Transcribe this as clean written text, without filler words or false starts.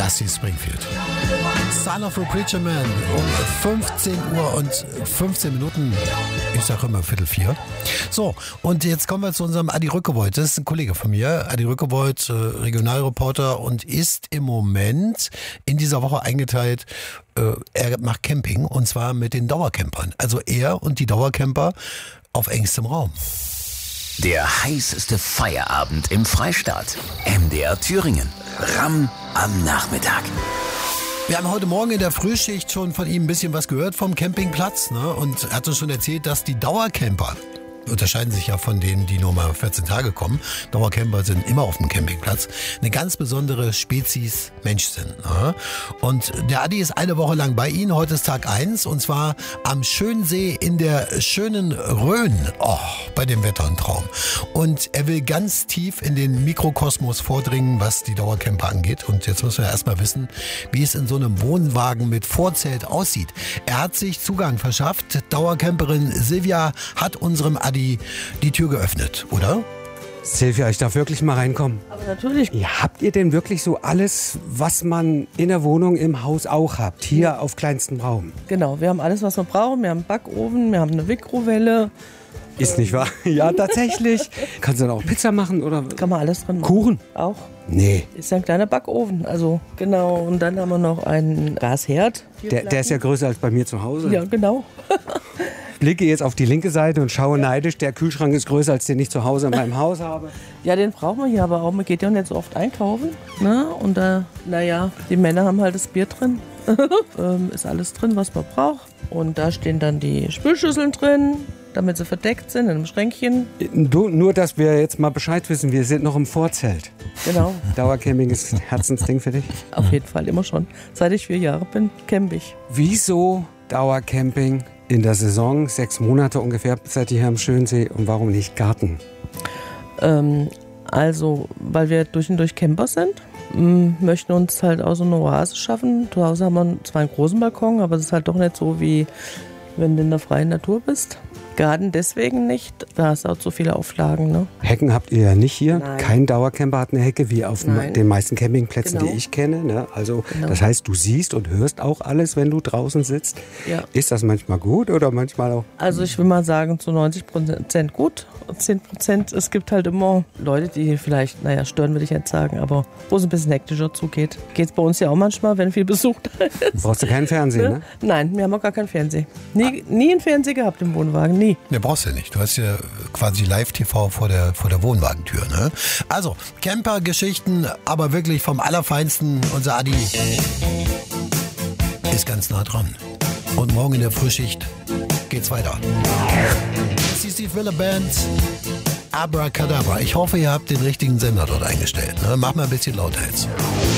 Dusty Springfield. Son of a Preacher Man um 15 Uhr und 15 Minuten. Ich sage immer 3:45. So, und jetzt kommen wir zu unserem Adi Rückewold. Das ist ein Kollege von mir. Adi Rückewold, Regionalreporter, und ist im Moment in dieser Woche eingeteilt. Er macht Camping, und zwar mit den Dauercampern. Also er und die Dauercamper auf engstem Raum. Der heißeste Feierabend im Freistaat. MDR Thüringen. Ramm am Nachmittag. Wir haben heute Morgen in der Frühschicht schon von ihm ein bisschen was gehört vom Campingplatz, ne? Und er hat uns schon erzählt, dass die Dauercamper unterscheiden sich ja von denen, die nur mal 14 Tage kommen. Dauercamper sind immer auf dem Campingplatz. Eine ganz besondere Spezies Mensch sind. Ne? Und der Adi ist eine Woche lang bei Ihnen. Heute ist Tag 1 und zwar am Schönsee in der schönen Rhön. Oh, bei dem Wetter ein Traum. Und er will ganz tief in den Mikrokosmos vordringen, was die Dauercamper angeht. Und jetzt müssen wir erstmal wissen, wie es in so einem Wohnwagen mit Vorzelt aussieht. Er hat sich Zugang verschafft. Dauercamperin Silvia hat unserem Adi die Tür geöffnet, oder? Silvia, ich darf wirklich mal reinkommen. Aber natürlich. Ja, habt ihr denn wirklich so alles, was man in der Wohnung, im Haus auch habt? Hier auf kleinstem Raum? Genau, wir haben alles, was wir brauchen. Wir haben einen Backofen, wir haben eine Mikrowelle. Ist nicht wahr? Ja, tatsächlich. Kannst du dann auch Pizza machen oder? Kann man alles drin machen. Kuchen? Auch. Nee. Ist ja ein kleiner Backofen. Also genau. Und dann haben wir noch einen Gasherd. Der ist ja größer als bei mir zu Hause. Ja, genau. Blicke jetzt auf die linke Seite und schaue neidisch. Der Kühlschrank ist größer, als den ich zu Hause in meinem Haus habe. Ja, den brauchen wir hier aber auch. Man geht ja nicht so oft einkaufen. Ne? Und naja, die Männer haben halt das Bier drin. Ist alles drin, was man braucht. Und da stehen dann die Spülschüsseln drin, damit sie verdeckt sind in einem Schränkchen. Nur, dass wir jetzt mal Bescheid wissen, wir sind noch im Vorzelt. Genau. Dauercamping ist ein Herzensding für dich? Auf jeden Fall, immer schon. Seit ich 4 Jahre bin, camp ich. Wieso Dauercamping in der Saison? 6 Monate ungefähr seid ihr hier am Schönsee. Und warum nicht Garten? Also, weil wir durch und durch Camper sind. Möchten uns halt auch so eine Oase schaffen. Zu Hause haben wir zwar einen großen Balkon, aber es ist halt doch nicht so, wie wenn du in der freien Natur bist. Garten deswegen nicht, da hast du auch zu viele Auflagen. Ne? Hecken habt ihr ja nicht hier. Nein. Kein Dauercamper hat eine Hecke, wie auf den meisten Campingplätzen, Genau. die ich kenne. Ne? Also Genau. Das heißt, du siehst und hörst auch alles, wenn du draußen sitzt. Ja. Ist das manchmal gut oder manchmal auch? Also ich will mal sagen, zu 90% gut, 10%. Es gibt halt immer Leute, die vielleicht, stören will ich nicht sagen, aber wo es ein bisschen hektischer zugeht. Geht es bei uns ja auch manchmal, wenn viel Besuch da ist. Brauchst du keinen Fernseher, ne? Nein, wir haben auch gar keinen Fernseher. Nie einen Fernseher gehabt im Wohnwagen, nie. Ne, brauchst du nicht. Du hast ja quasi Live-TV vor der Wohnwagentür. Ne? Also, Camper-Geschichten, aber wirklich vom Allerfeinsten. Unser Adi ist ganz nah dran. Und morgen in der Frühschicht geht's weiter. Das ist die Wille Band Abracadabra. Ich hoffe, ihr habt den richtigen Sender dort eingestellt. Ne? Mach mal ein bisschen lauter jetzt.